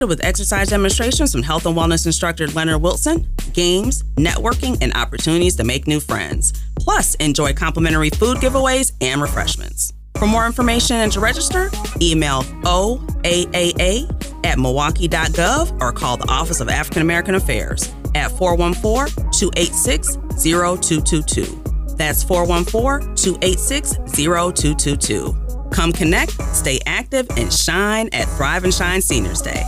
with exercise demonstrations from health and wellness instructor Leonard Wilson, games, networking, and opportunities to make new friends. Plus, enjoy complimentary food giveaways and refreshments. For more information and to register, email oaaa@milwaukee.gov or call the Office of African American Affairs at 414-286-0222. That's 414-286-0222. Come connect, stay active, and shine at Thrive and Shine Seniors Day.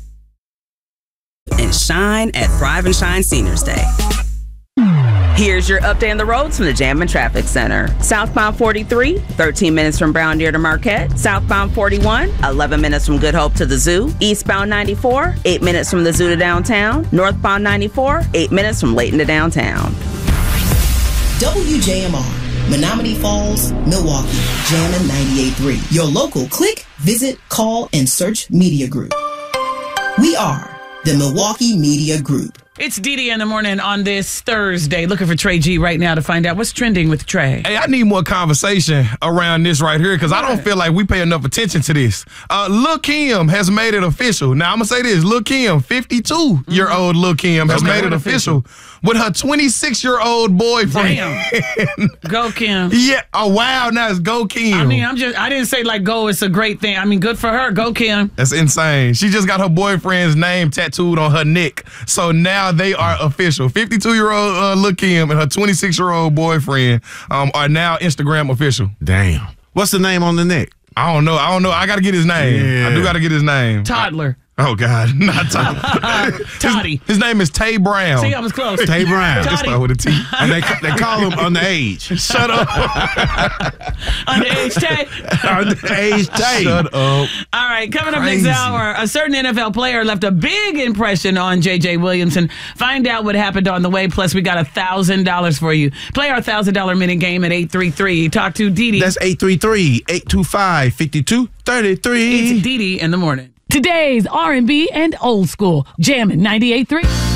And shine at Thrive and Shine Seniors Day. Here's your update on the roads from the Jammin' Traffic Center. Southbound 43, 13 minutes from Brown Deer to Marquette. Southbound 41, 11 minutes from Good Hope to the Zoo. Eastbound 94, 8 minutes from the Zoo to downtown. Northbound 94, 8 minutes from Layton to downtown. WJMR, Menominee Falls, Milwaukee, Jammin' 98.3. Your local click, visit, call, and search media group. We are the Milwaukee Media Group. It's DD in the morning on this Thursday. Looking for Trey G right now to find out what's trending with Trey. Hey, I need more conversation around this right here because I don't feel like we pay enough attention to this. Lil' Kim has made it official. Now, I'm going to say this. Lil' Kim, 52-year-old Lil' Kim has made it official with her 26-year-old boyfriend. Damn. Go, Kim. Yeah. Oh, wow. Now it's Go Kim. I mean, I didn't say like go, it's a great thing. I mean, good for her. Go, Kim. That's insane. She just got her boyfriend's name tattooed on her neck. So now they are official. 52-year-old Lil' Kim and her 26-year-old boyfriend are now Instagram official. Damn. What's the name on the neck? I don't know. I got to get his name. Yeah. I do got to get his name. Toddler. Oh, God. Not Toddler. Toddy. His name is Tay Brown. See, I was close. Tay Brown. Just start with a T. And they call him underage. Shut up. Underage Tay. Underage Tay. Shut up. All right, coming up next hour, a certain NFL player left a big impression on J.J. Williamson. Find out what happened on the way. Plus, we got $1,000 for you. Play our $1,000 minute game at 833. Talk to Didi. That's 833-825-5233. It's Didi in the morning. Today's R&B and old school. Jammin' 98.3.